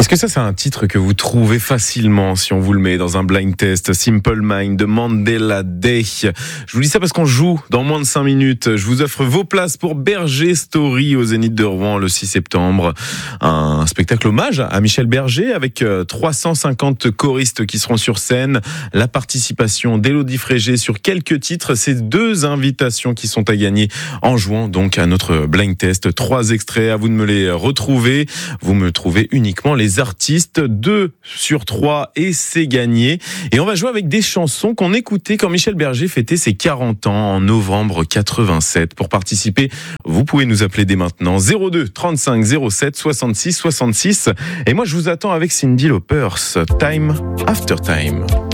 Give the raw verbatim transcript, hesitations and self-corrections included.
Est-ce que ça, c'est un titre que vous trouvez facilement si on vous le met dans un blind test? Simple Mind de Mandela Day. Je vous dis ça parce qu'on joue dans moins de cinq minutes. Je vous offre vos places pour Berger Story au Zénith de Rouen le six septembre. Un spectacle hommage à Michel Berger avec trois cent cinquante choristes qui seront sur scène. La participation d'Élodie Frégé sur quelques titres. Ces deux invitations qui sont à gagner en jouant donc à notre blind test. Trois extraits, à vous de me les retrouver. Vous me trouvez uniquement les artistes, deux sur trois et c'est gagné. Et on va jouer avec des chansons qu'on écoutait quand Michel Berger fêtait ses quarante ans en novembre quatre-vingt-sept. Pour participer, vous pouvez nous appeler dès maintenant zéro deux trente-cinq zéro sept soixante-six soixante-six. Et moi je vous attends avec Cyndi Lauper, Time After Time.